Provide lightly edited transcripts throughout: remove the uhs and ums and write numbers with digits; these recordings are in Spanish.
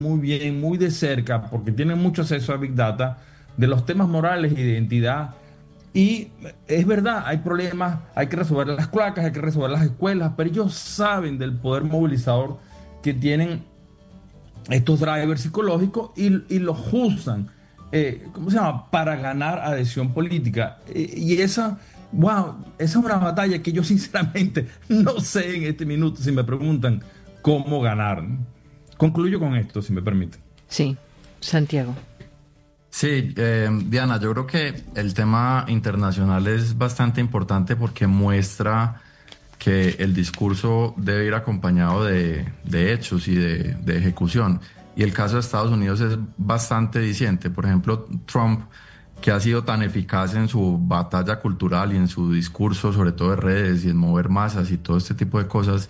muy bien, muy de cerca, porque tienen mucho acceso a Big Data, de los temas morales y de identidad. Y es verdad, hay problemas, hay que resolver las cloacas, hay que resolver las escuelas, pero ellos saben del poder movilizador que tienen estos drivers psicológicos y los usan, ¿cómo se llama?, para ganar adhesión política. Y esa, wow, esa es una batalla que yo sinceramente no sé en este minuto si me preguntan cómo ganar, ¿no? Concluyo con esto, si me permite. Sí, Santiago. Sí, Diana, yo creo que el tema internacional es bastante importante porque muestra que el discurso debe ir acompañado de hechos y de ejecución. Y el caso de Estados Unidos es bastante diciente. Por ejemplo, Trump, que ha sido tan eficaz en su batalla cultural y en su discurso, sobre todo de redes y en mover masas y todo este tipo de cosas,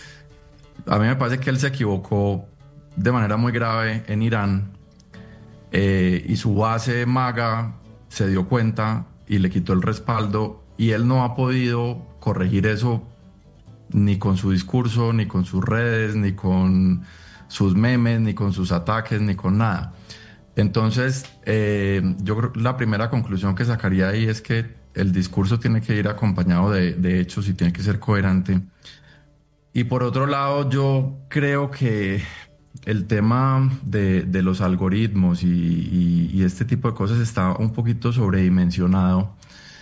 a mí me parece que él se equivocó de manera muy grave en Irán, y su base MAGA se dio cuenta y le quitó el respaldo y él no ha podido corregir eso ni con su discurso, ni con sus redes, ni con sus memes, ni con sus ataques, ni con nada. Entonces, yo creo que la primera conclusión que sacaría ahí es que el discurso tiene que ir acompañado de hechos y tiene que ser coherente. Y por otro lado, yo creo que el tema de los algoritmos y este tipo de cosas está un poquito sobredimensionado.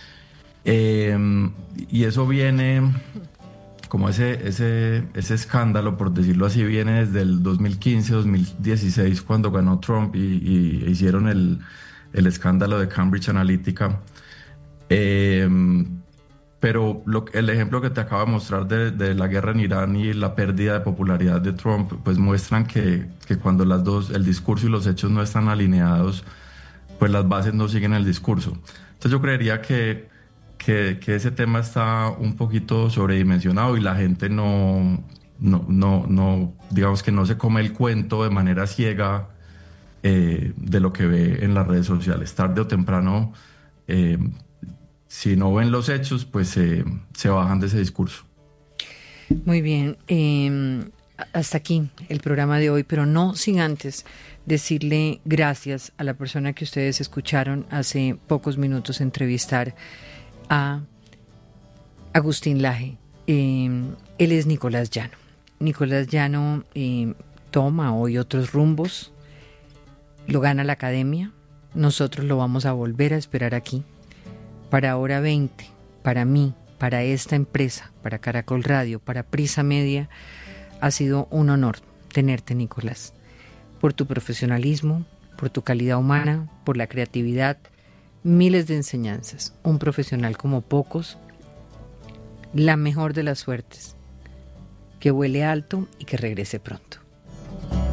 Eh, y eso viene, como ese escándalo, por decirlo así, viene desde el 2015-2016, cuando ganó Trump y hicieron el escándalo de Cambridge Analytica. Eh, pero el ejemplo que te acabo de mostrar de la guerra en Irán y la pérdida de popularidad de Trump, pues muestran que cuando las dos, el discurso y los hechos no están alineados, pues las bases no siguen el discurso. Entonces yo creería que ese tema está un poquito sobredimensionado y la gente no, digamos que no se come el cuento de manera ciega, de lo que ve en las redes sociales. Tarde o temprano, eh, si no ven los hechos, pues se bajan de ese discurso. Muy bien. Hasta aquí el programa de hoy, pero no sin antes decirle gracias a la persona que ustedes escucharon hace pocos minutos entrevistar, a Agustín Laje. Él es Nicolás Llano. Nicolás Llano toma hoy otros rumbos, lo gana la academia. Nosotros lo vamos a volver a esperar aquí para Hora 20, para mí, para esta empresa, para Caracol Radio, para Prisa Media. Ha sido un honor tenerte, Nicolás, por tu profesionalismo, por tu calidad humana, por la creatividad, miles de enseñanzas, un profesional como pocos, la mejor de las suertes, que vuele alto y que regrese pronto.